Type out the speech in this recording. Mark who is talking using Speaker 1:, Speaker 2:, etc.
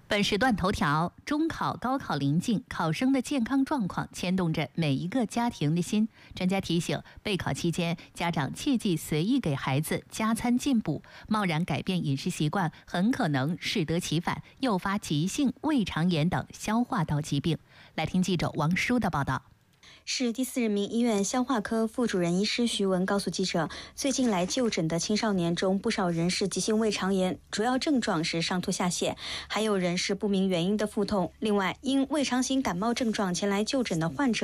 Speaker 1: 本时段头条：中考、高考临近，考生的健康状况牵动着每一个家庭的心。专家提醒，备考期间，家长切忌随意给孩子加餐进补，贸然改变饮食习惯，很可能适得其反，诱发急性胃肠炎等消化道疾病。来听记者王舒的报道。
Speaker 2: 市第4人民医院消化科副主任医师徐文告诉记者，最近来就诊的青少年中，不少人是急性胃肠炎，主要症状是上吐下泻，还有人是不明原因的腹痛。另外，因胃肠型感冒症状前来就诊的患者